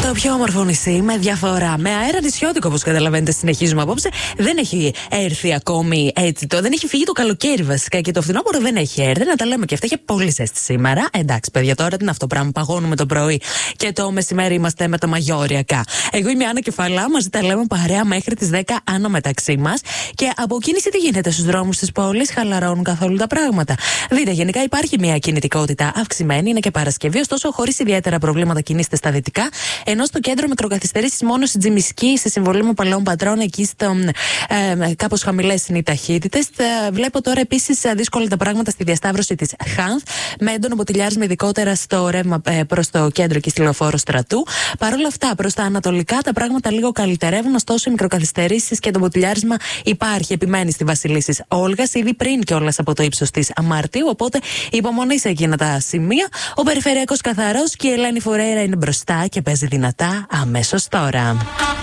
Το πιο όμορφο νησί με διαφορά. Με αέρα νησιώτικο, όπως καταλαβαίνετε, συνεχίζουμε απόψε. Δεν έχει έρθει ακόμη έτσι. Δεν έχει φύγει το καλοκαίρι βασικά και το φθινόπωρο δεν έχει έρθει. Να τα λέμε και αυτά. Έχει πολύ ζέστη σήμερα. Εντάξει, παιδιά, τώρα τι είναι αυτό πράγμα. Παγώνουμε το πρωί και το μεσημέρι είμαστε με τα μαγιόριακά. Εγώ είμαι η Άννα Κεφαλά. Μαζί τα λέμε παρέα μέχρι τις 10 Άννα μεταξύ μας. Και από κίνηση τι γίνεται στους δρόμους της πόλης, χαλαρώνουν καθόλου τα πράγματα. Δείτε, γενικά υπάρχει μια κινητικότητα αυξημένη. Είναι και Παρασκευή, ωστόσο χωρίς ιδιαίτερα προβλήματα κινείστε στα δυτικά. Ενώ στο κέντρο μικροκαθυστερήσεις μόνο στη Τζιμισκή, στη συμβολή μου Παλαιών Πατρών, εκεί στο κάπως χαμηλές είναι οι ταχύτητες. Βλέπω τώρα επίσης δύσκολα τα πράγματα στη διασταύρωση της Χάνθ, με έντονο ποτηλιάρισμα ειδικότερα στο ρεύμα προς το κέντρο και στη Λεωφόρο Στρατού. Παρ' όλα αυτά, προς τα ανατολικά τα πράγματα λίγο καλυτερεύουν, ωστόσο οι μικροκαθυστερήσεις και το ποτηλιάρισμα υπάρχει. Επιμένει στη Βασιλίσσης Όλγας, ήδη πριν κιόλας από το ύψος της Μαρτίου. Οπότε υπομονή σε εκείνα τα σημεία. Ο περιφερειακός καθαρός και η Ελένη Φορέιρα είναι μπροστά και παίζει δυνατά αμέσως τώρα.